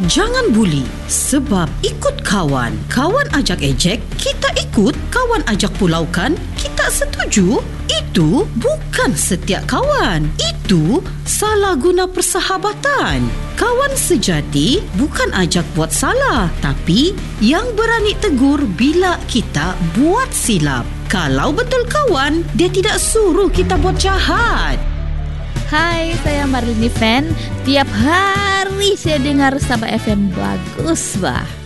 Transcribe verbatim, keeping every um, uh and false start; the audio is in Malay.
Jangan buli, sebab ikut kawan. Kawan ajak ejek, kita ikut. Kawan ajak pulaukan, kita setuju. Itu bukan setiap kawan. Itu salah guna persahabatan. Kawan sejati bukan ajak buat salah, tapi yang berani tegur bila kita buat silap. Kalau betul kawan, dia tidak suruh kita buat jahat. Hai, saya Marlini Fan. Tiap hari saya dengar Sabah F M. Bagus, bah.